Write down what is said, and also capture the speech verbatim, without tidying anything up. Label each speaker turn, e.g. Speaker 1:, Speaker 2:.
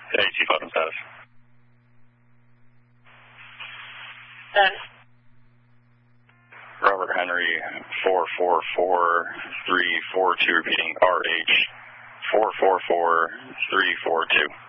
Speaker 1: Hey, Chief Weapons status.
Speaker 2: Status.
Speaker 1: Robert Henry, four four four three four two, repeating R H, four four four three four two.